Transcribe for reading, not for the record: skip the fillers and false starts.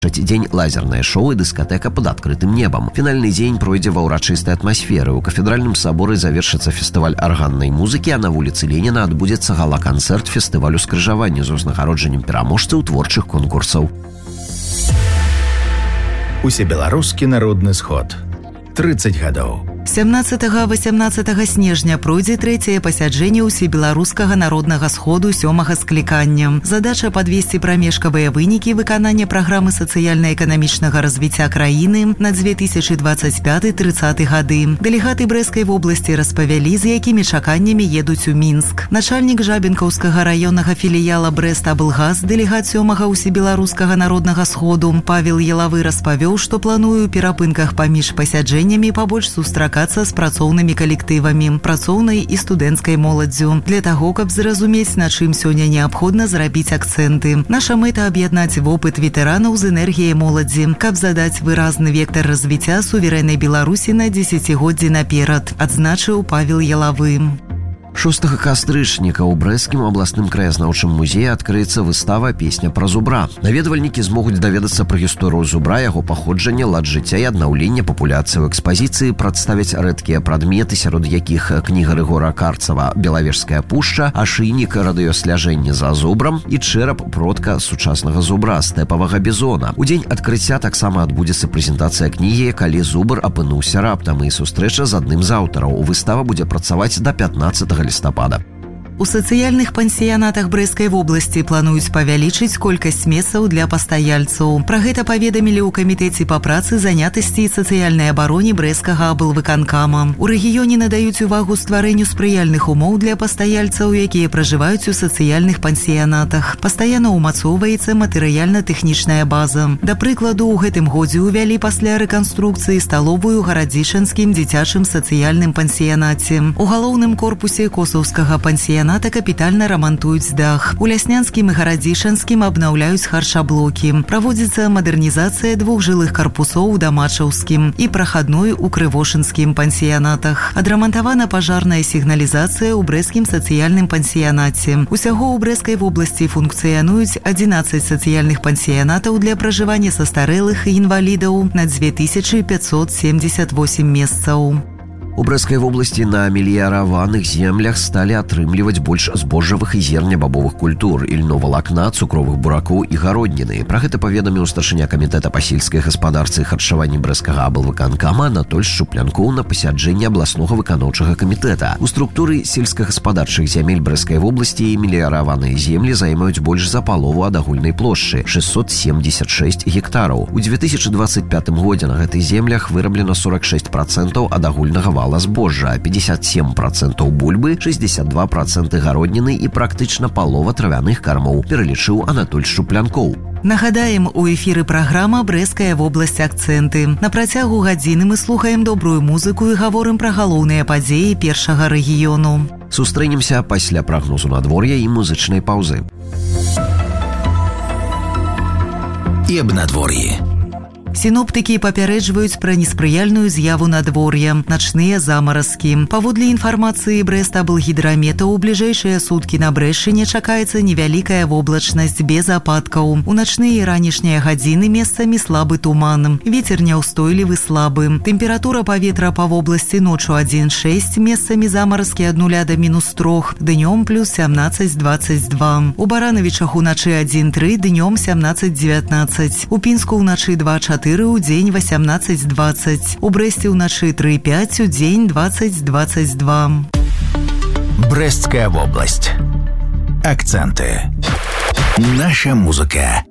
Трэці дзень лазернае шоу і дыскатэка пад адкрытым небам. Фінальны дзень пройдзе ва ўрачыстай атмасферы. У кафедральным саборы завершыцца фестываль арганнай музыкі, а на вуліцы Леніна адбудзецца гала-канцэрт фестывалю скрыжавання з узнагароджаннем пераможцаў творчых конкурсаў. Усебеларускі народны сход. 30 гадоў. 17-18 снежня пройдзе трэцяе пасяджэнне Усебеларускага народнага сходу 7-га склікання. Задача падвесці прамежкавыя вынікі выканання праграмы сацыяльна-эканамічнага развіцця краіны на 2025-30 гады. Дэлегаты Брэскай вобласці распавялі, з якімі чаканнямі едуць у Мінск. Начальнік Жабінкаўскага раённага філіяла Брэст-Аблгаз, дэлегат 7-га Усебеларускага народнага сходу Павел Ялавы распавёў, што планую ў перапынках паміж пасяджэннямі пабольш сустракацца з працоўнымі калектывамі, працоўнай і студэнцкай моладдзю, для таго, каб зразумець, на чым сёння неабходна зрабіць акцэнты. Наша мэта аб'яднаць вопыт ветэранаў з энергіяй моладдзі, каб задаць выразны вектар развіцця суверэннай Беларусі на дзесяцігоддзі наперад, адзначыў Павел Ялавы. 6 кастрычніка ў Брэсцкім абласным краязнаўчым музеі адкрыецца выстава «Песня пра зубра». Наведвальнікі змогуць даведацца пра гісторыю зубра, яго паходжання, лад жыцця і аднаўлення папуляцыі. У экспазіцыі прадставяць рэдкія прадметы, сярод якіх кніга Рыгора Карцава «Белавежская пушча», ашыйнік радыёсляжэння за зубрам і чэрап продка сучаснага зубра, стэпавага бізона. У дзень адкрыцця таксама адбудзецца прэзентацыя кнігі «Калі зубр апынуўся раптам» і сустрэча з адным з аўтараў. Выстава будзе працаваць да 15 лістапада. У сацыяльных пансіянатах Брэскай вобласці плануюць павялічыць колькасць месцаў для пастаяльцаў. Пра гэта паведамілі ў камітэце па працы, занятасці і сацыяльнай абароне Брэскага аблвыканкама. У рэгіёне надаюць увагу стварэнню спрыяльных умоў для пастаяльцаў, якія пражываюць у сацыяльных пансіянатах. Пастаянна ўмацоўваецца матэрыяльна-тэхнічная база. Да прыкладу, у гэтым годзе ўвялі пасля рэканструкцыі сталовую гарадзішанскім дзіцячым сацыяльным пансіянаце. У галоўным корпусе косаўскага пансіяната капітальна рамантуюць дах. У ляснянскім і гарадзішанскім абнаўляюць харчаблокі. Праводзіцца мадэрнізацыя 2 жылых карпусоў у дамачаўскім і прахадной у крывошынскім пансіянатах. Адрамантавана пажарная сігналізацыя ў брэскім сацыяльным пансіянаце. Усяго ў Брэскай вобласці функцыянуюць 11 сацыяльных пансіянатаў для пражывання састарэлых і інвалідаў на 2578 месцаў. У Брэскай вобласці на меліяраваных землях сталі атрымліваць больш збожжавых і зернебабовых культур, ільно-валакна, цукровых буракоў і гародніны. Пра гэта паведаміў старшыня камітэта па сельскай гаспадарцы і харчаванні Брэскага аблвыканкама Анатоль Шчуплянкоў на пасяджэнні абласнога выканаўчага камітэта. У структуры сельскагаспадарчых зямель Брэскай вобласці меліяраваныя землі займаюць больш за палову ад агульнай плошчы – 676 гектараў. У 2025 годзе на гэтых землях выраблена 46% ад агульнага вала збожжа, 57% бульбы, 62% гародніны і практычна палова травяных кармоў, пералічыў Анатоль Шчуплянкоў. Нагадаем, у эфіры праграма «Брэская вобласць. Акцэнты». На працягу гадзіны мы слухаем добрую музыку і гаворым пра галоўныя падзеі першага рэгіёну. Сустрэнемся пасля прагнозу надвор'я і музычнай паўзы. І аб надвор'і. Сіноптыкі папярэджваюць пра неспрыяльную з'яву надвор'я, начныя замаразкі. Паводле інфармацыі Брэст-Аблгідрамета, у бліжэйшыя суткі на Брэшчыне чакаецца невялікая воблачнасць без ападкаў. У начныя і ранішнія гадзіны месцамі слабы туман. Вецер няўстойлівы слабы. Тэмпература паветра па вобласці ноччу 1,6, месцамі замаразкі ад 0 да -3, днём плюс 17-22. У Баранавічах уначы 1,3, днём 17-19. У Пінску ўначы 2,4, у дзень 18-20. У Брэсце ўначы 3,5, у дзень 20-22. Брэсцкая вобласць. Акцэнты. Наша музыка.